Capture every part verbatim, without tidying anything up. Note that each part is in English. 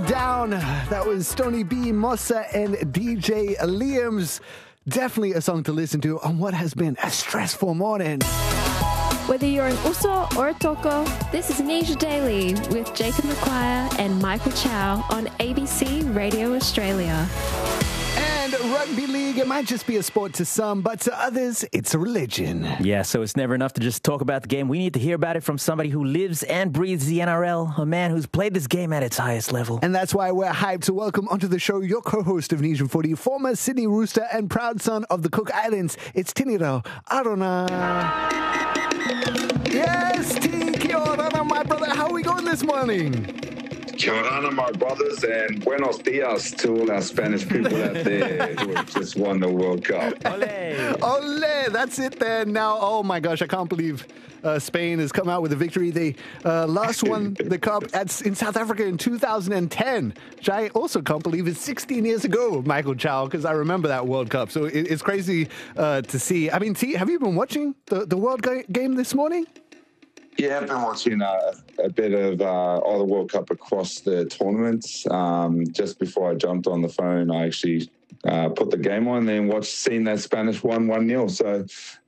Down. That was Stony B, Mossa, and D J Liams. Definitely a song to listen to on what has been a stressful morning. Whether you're an Uso or a Toko, this is Nisha Daily with Jacob McQuire and Michael Chow on A B C Radio Australia. And rugby league, it might just be a sport to some, but to others, it's a religion. Yeah, so it's never enough to just talk about the game. We need to hear about it from somebody who lives and breathes the N R L, a man who's played this game at its highest level. And that's why we're hyped to welcome onto the show your co-host of Nation Footy, former Sydney Rooster and proud son of the Cook Islands. It's Tiniro Arona. Yes, T. Kia ora, my brother. How are we going this morning? Kia ora, my brothers, and buenos dias to all our Spanish people out there who have just won the World Cup. Ole! Ole! That's it there. Now, oh my gosh, I can't believe uh, Spain has come out with a victory. They uh, last won the Cup at, in South Africa in two thousand ten, which I also can't believe is sixteen years ago, Michael Chow, because I remember that World Cup. So it, it's crazy uh, to see. I mean, T, have you been watching the, the World ga- game this morning? Yeah, I've been watching uh, a bit of uh, all the World Cup across the tournaments. Um, just before I jumped on the phone, I actually uh, put the game on and then watched, seen that Spanish won one nil. So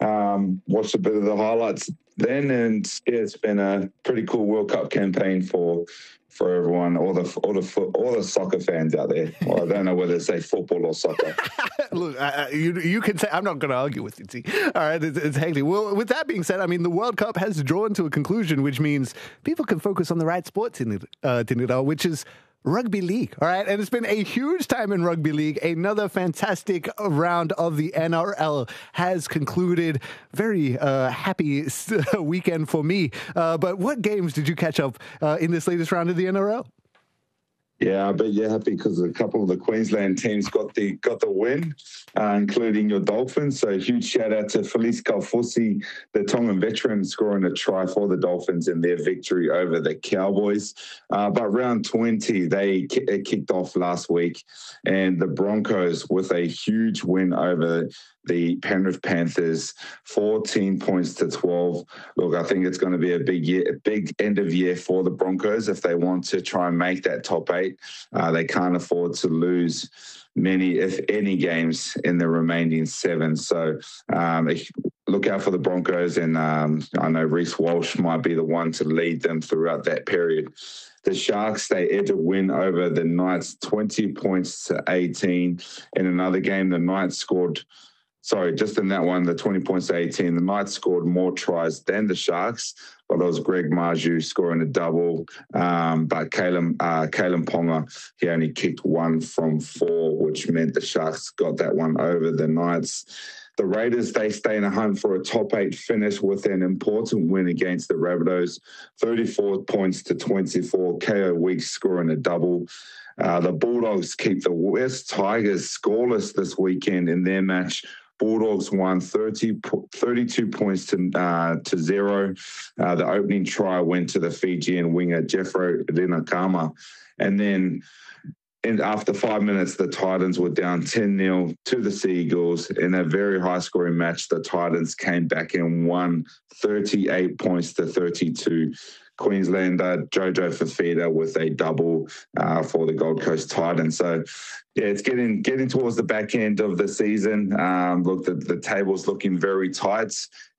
um, watched a bit of the highlights then, and yeah, it's been a pretty cool World Cup campaign for for everyone, all the all the all the soccer fans out there. Well, I don't know whether to say football or soccer. Look, uh, you you can say, I'm not going to argue with you, T. All right, it's, it's hectic. Well, with that being said, I mean, the World Cup has drawn to a conclusion, which means people can focus on the right sports in it, uh, Tinito, which is rugby league. All right, and it's been a huge time in rugby league. Another fantastic round of the N R L has concluded. Very uh, happy weekend for me. Uh, but what games did you catch up uh, in this latest round of the N R L? Yeah, I bet you're happy because a couple of the Queensland teams got the got the win, uh, including your Dolphins. So a huge shout out to Felice Kaufusi, the Tongan veteran, scoring a try for the Dolphins in their victory over the Cowboys. Uh, but round twenty, they it kicked off last week, and the Broncos with a huge win over the Penrith Panthers, fourteen points to twelve. Look, I think it's going to be a big year, a big end of year for the Broncos if they want to try and make that top eight. Uh, they can't afford to lose many, if any, games in the remaining seven. So um, look out for the Broncos, and um, I know Reece Walsh might be the one to lead them throughout that period. The Sharks, they edged a win over the Knights, twenty points to eighteen. In another game, the Knights scored Sorry, just in that one, the twenty points to eighteen, the Knights scored more tries than the Sharks, but it was Greg Marju scoring a double. Um, but Kalen, uh, Kalen Ponga, he only kicked one from four, which meant the Sharks got that one over the Knights. The Raiders, they stay in a hunt for a top eight finish with an important win against the Rabbitohs, thirty-four points to twenty-four, K O Weeks scoring a double. Uh, the Bulldogs keep the West Tigers scoreless this weekend in their match. Bulldogs won thirty, thirty-two points to uh, to zero. Uh, the opening try went to the Fijian winger, Jeffro Linakama. And then and after five minutes, the Titans were down ten nil to the Sea Eagles. In a very high-scoring match, the Titans came back and won thirty-eight points to thirty-two. Queenslander Jojo Fafita with a double uh, for the Gold Coast Titans. So, yeah, it's getting getting towards the back end of the season. Um, look, the, the table's looking very tight,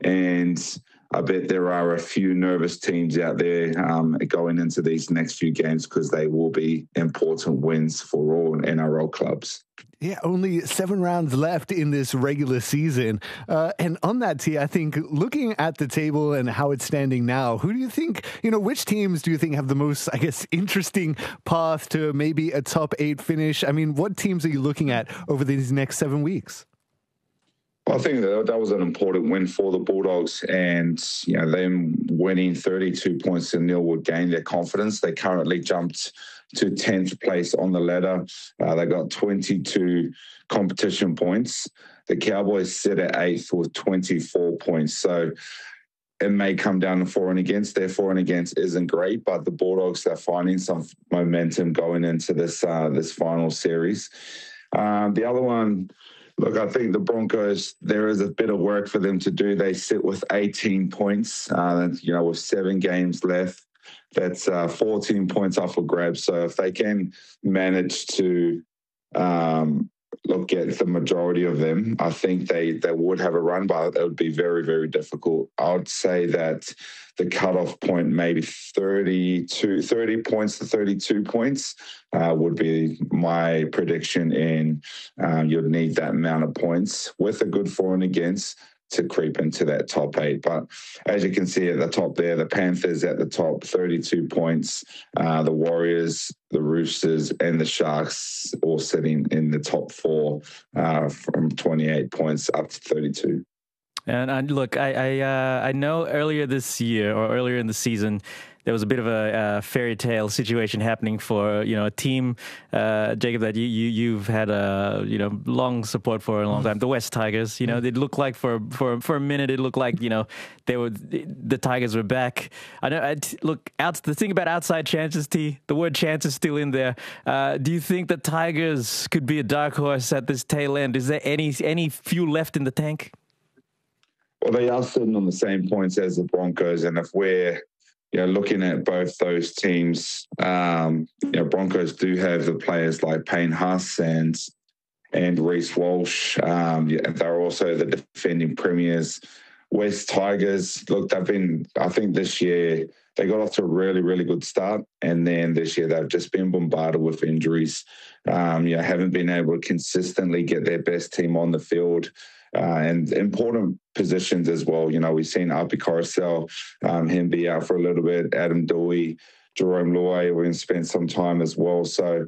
and I bet there are a few nervous teams out there um, going into these next few games because they will be important wins for all N R L clubs. Yeah, only seven rounds left in this regular season. Uh, and on that, T, I think looking at the table and how it's standing now, who do you think, you know, which teams do you think have the most, I guess, interesting path to maybe a top eight finish? I mean, what teams are you looking at over these next seven weeks? I think that, that was an important win for the Bulldogs, and you know them winning thirty-two points to nil would gain their confidence. They currently jumped to tenth place on the ladder. Uh, they got twenty-two competition points. The Cowboys sit at eighth with twenty-four points. So it may come down to for and against. Their for and against isn't great, but the Bulldogs are finding some momentum going into this uh, this final series. Um, the other one. Look, I think the Broncos, there is a bit of work for them to do. They sit with eighteen points, uh, you know, with seven games left. that's uh, fourteen points up for grabs. So if they can manage to um, look at the majority of them, I think they, they would have a run, but it would be very, very difficult. I would say that the cutoff point, maybe thirty-two, thirty points to thirty-two points uh, would be my prediction. In um, you'd need that amount of points with a good for and against to creep into that top eight. But as you can see at the top there, the Panthers at the top, thirty-two points. Uh, the Warriors, the Roosters, and the Sharks all sitting in the top four uh, from twenty-eight points up to thirty-two. And I, look, I I, uh, I know earlier this year or earlier in the season, there was a bit of a uh, fairy tale situation happening for, you know, a team, uh, Jacob, that you, you, you've had a, you know, long support for a long time, the West Tigers. You know, it looked like for, for, for a minute, it looked like, you know, they were, the Tigers were back. I know, I, look, out, the thing about outside chances, T, the word chance is still in there. Uh, do you think the Tigers could be a dark horse at this tail end? Is there any, any fuel left in the tank? Well, they are sitting on the same points as the Broncos, and if we're you know, looking at both those teams, um, you know, Broncos do have the players like Payne Haas and and Reece Walsh. Um, yeah, they're also the defending premiers. West Tigers, look, they've been, I think this year they got off to a really, really good start, and then this year they've just been bombarded with injuries. Um, you know, haven't been able to consistently get their best team on the field. Uh, and important positions as well. You know, we've seen Api Carousel, um, him be out for a little bit, Adam Dewey, Jerome Luai, we're going to spend some time as well. So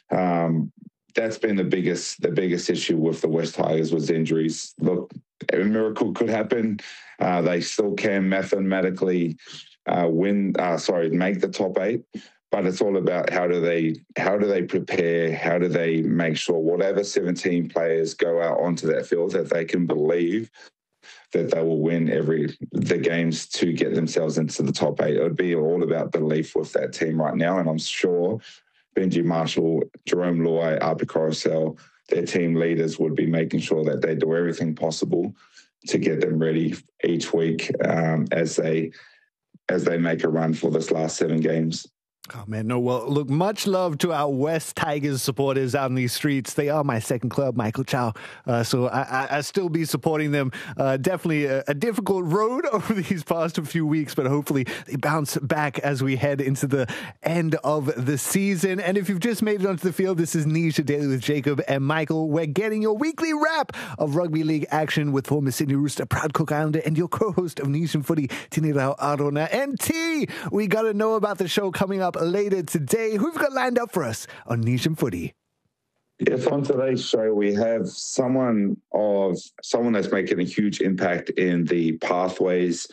um, that's been the biggest the biggest issue with the West Tigers was injuries. Look, a miracle could happen. Uh, they still can mathematically uh, win, uh, sorry, make the top eight. But it's all about how do they how do they prepare, how do they make sure whatever seventeen players go out onto that field that they can believe that they will win every the games to get themselves into the top eight. It would be all about belief with that team right now, and I'm sure Benji Marshall, Jerome Luai, Api Carousel, their team leaders would be making sure that they do everything possible to get them ready each week um, as they as they make a run for this last seven games. Oh, man, no, well, look, much love to our West Tigers supporters out in these streets. They are my second club, Michael Chow. Uh, so I, I, I still be supporting them. Uh, definitely a, a difficult road over these past few weeks, but hopefully they bounce back as we head into the end of the season. And if you've just made it onto the field, this is Nisha Daily with Jacob and Michael. We're getting your weekly wrap of rugby league action with former Sydney Rooster, proud Cook Islander, and your co-host of Nation Footy, Tinirao Arona. And T, we got to know about the show coming up later today. Who've got lined up for us on Nation Footy? Yes, on today's show we have someone of someone that's making a huge impact in the pathways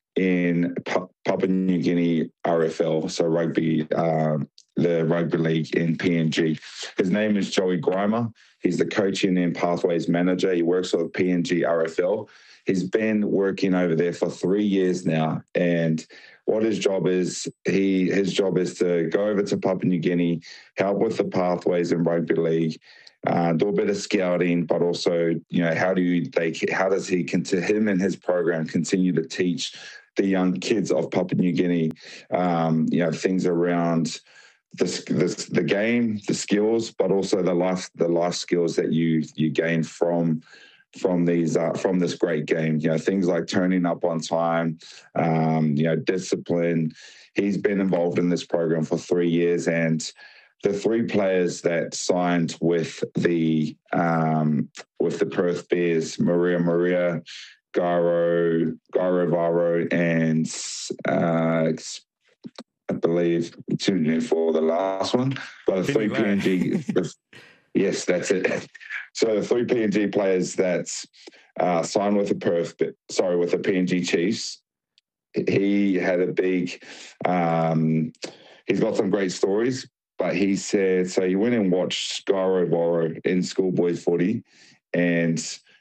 in P- Papua New Guinea R F L, so rugby, um, the rugby league in P N G. His name is Joey Grimer. He's the coaching and pathways manager. He works with P N G R F L. He's been working over there for three years now, and what his job is, he his job is to go over to Papua New Guinea, help with the pathways in rugby league, uh, do a bit of scouting, but also, you know, how do you they how does he to him and his program continue to teach the young kids of Papua New Guinea, um, you know, things around the, the the game, the skills, but also the life the life skills that you you gain from. from these uh, from this great game, you know, things like turning up on time, um, you know, discipline. He's been involved in this program for three years, and the three players that signed with the um, with the Perth Bears, Maria Maria, Garo, Garo Varo, and uh, I believe tuned in for the last one, but the three P N G. Yes, that's it. So the three P N G players that uh, signed with the Perth, sorry, with the P N G Chiefs, he had a big, um, he's got some great stories, but he said, so he went and watched Garo Voro in schoolboys footy, and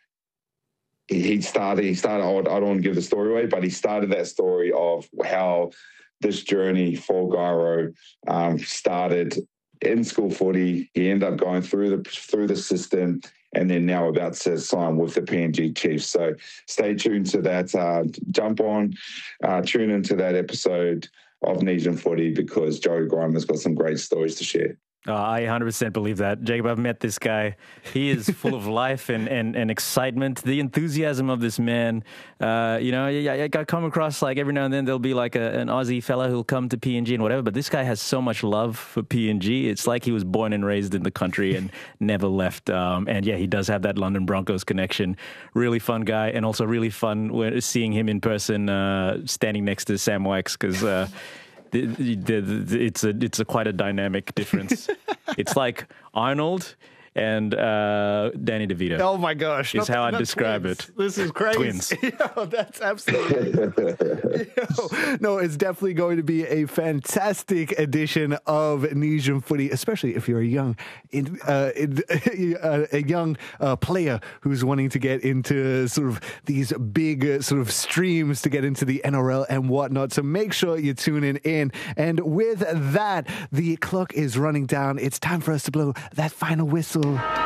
he started, he started, I don't want to give the story away, but he started that story of how this journey for Garo um, started in school footy. He ended up going through the through the system, and then now about to sign with the P N G Chiefs. So stay tuned to that. Uh, jump on, uh, tune into that episode of Nesian footy because Joey Grimer's got some great stories to share. Uh, I one hundred percent believe that. Jacob, I've met this guy. He is full of life and, and, and excitement. The enthusiasm of this man, uh, you know, I, I come across like every now and then there'll be like a, an Aussie fella who'll come to P N G and whatever, but this guy has so much love for P N G. It's like he was born and raised in the country and never left. Um, and yeah, he does have that London Broncos connection. Really fun guy, and also really fun when, seeing him in person uh, standing next to Sam Wax because... Uh, The, the, the, it's a it's a quite a dynamic difference. It's like Arnold and uh, Danny DeVito. Oh my gosh! Is not, how I not describe twins. it. This is crazy. Twins. Yo, that's absolutely. Yo, no, it's definitely going to be a fantastic edition of Nesian Footy, especially if you're a young, uh, a young uh, player who's wanting to get into sort of these big uh, sort of streams to get into the N R L and whatnot. So make sure you're tuning in. And with that, the clock is running down. It's time for us to blow that final whistle.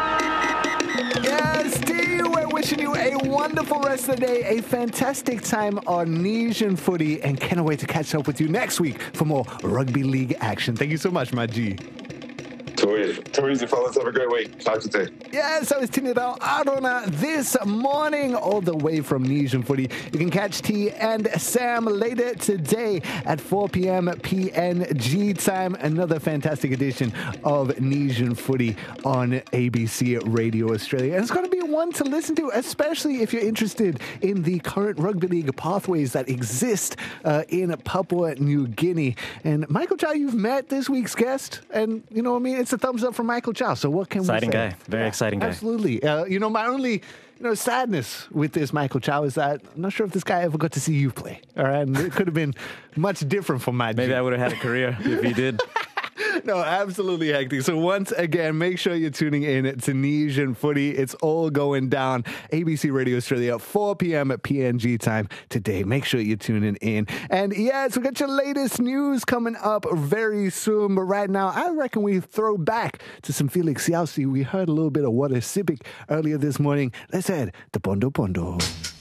Yes, T, we're wishing you a wonderful rest of the day, a fantastic time on Nesian Footy, and cannot wait to catch up with you next week for more rugby league action. Thank you so much, my G. Too easy, fellas. Have a great week. Talk to you. Yeah, so it's Tinidal Arona this morning, all the way from Nesian Footy. You can catch T and Sam later today at four p.m. P N G time. Another fantastic edition of Nesian Footy on A B C Radio Australia. And it's going to be one to listen to, especially if you're interested in the current rugby league pathways that exist uh, in Papua New Guinea. And Michael Chow, you've met this week's guest, and you know what I mean? It's a thumbs up from Michael Chow. So what can exciting we say? Exciting guy. Very yeah, exciting guy. Absolutely. Uh, you know, my only you know sadness with this Michael Chow is that I'm not sure if this guy ever got to see you play. All right, and it could have been much different from my. Maybe G. I would have had a career if he did. No, absolutely hectic. So once again, make sure you're tuning in to Nesian Footy. It's all going down. A B C Radio Australia, four p.m. at P N G time today. Make sure you're tuning in. And yes, we got your latest news coming up very soon. But right now, I reckon we throw back to some Felix Siausi. We heard a little bit of Water Sipic earlier this morning. Let's head to Pondo Pondo.